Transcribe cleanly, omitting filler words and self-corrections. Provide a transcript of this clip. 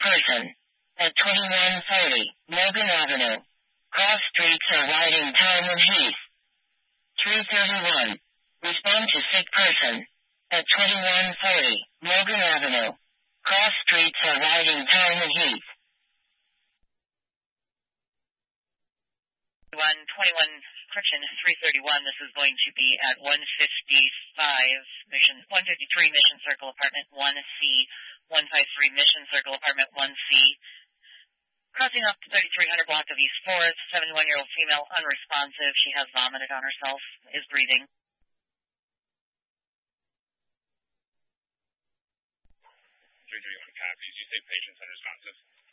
person. At 2140 Logan Avenue. Cross streets are wide in Talmud Heath. 331. Respond to sick person. At 2140 Logan Avenue. Cross streets are wide in Talmud Heath. 21 correction, 331. This is going to be at 153 Mission Circle Apartment 1C, 153 Mission Circle Apartment 1C. Crossing up to 3300 block of East 4th, 71-year-old female, unresponsive. She has vomited on herself, is breathing. 331 CAP, did you say patient's unresponsive?